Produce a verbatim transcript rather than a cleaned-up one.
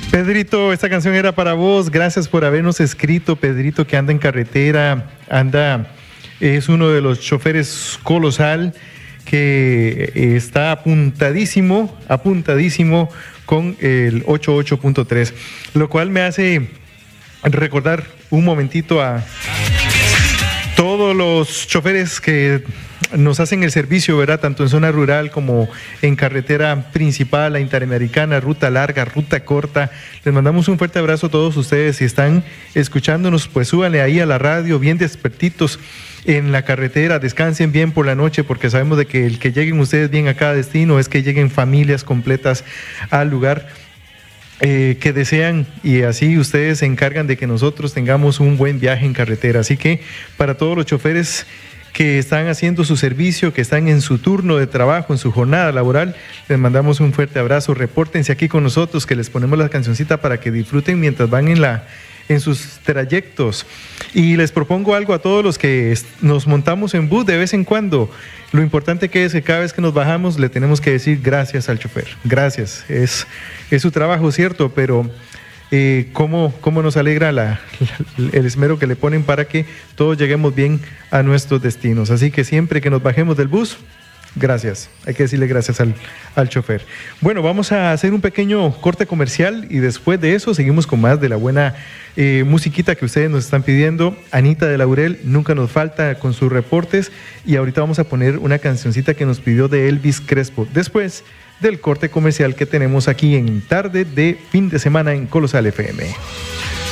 Pedrito, esta canción era para vos. Gracias por habernos escrito. Pedrito, que anda en carretera, anda, es uno de los choferes colosal que está apuntadísimo, apuntadísimo con el ochenta y ocho punto tres, lo cual me hace recordar un momentito a todos los choferes que nos hacen el servicio, ¿verdad? Tanto en zona rural como en carretera principal, la interamericana, ruta larga, ruta corta. Les mandamos un fuerte abrazo a todos ustedes. Si están escuchándonos, pues súbanle ahí a la radio, bien despertitos en la carretera, descansen bien por la noche, porque sabemos de que el que lleguen ustedes bien a cada destino es que lleguen familias completas al lugar Eh, que desean, y así ustedes se encargan de que nosotros tengamos un buen viaje en carretera. Así que para todos los choferes que están haciendo su servicio, que están en su turno de trabajo, en su jornada laboral, les mandamos un fuerte abrazo. Repórtense aquí con nosotros, que les ponemos la cancioncita para que disfruten mientras van en la en sus trayectos. Y les propongo algo a todos los que nos montamos en bus de vez en cuando. Lo importante que es que cada vez que nos bajamos le tenemos que decir gracias al chofer. Gracias. Es, es su trabajo, cierto, pero eh, cómo, cómo nos alegra la, la, el esmero que le ponen para que todos lleguemos bien a nuestros destinos. Así que siempre que nos bajemos del bus, gracias, hay que decirle gracias al, al chofer. Bueno, vamos a hacer un pequeño corte comercial y después de eso seguimos con más de la buena eh, musiquita que ustedes nos están pidiendo. Anita de Laurel nunca nos falta con sus reportes, y ahorita vamos a poner una cancioncita que nos pidió de Elvis Crespo, después del corte comercial que tenemos aquí en Tarde de Fin de Semana en Colosal F M.